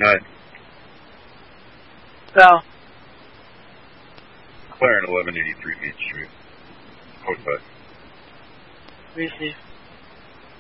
Hi. Val. McLaren 1183 Beach Street. Code 5. Receive.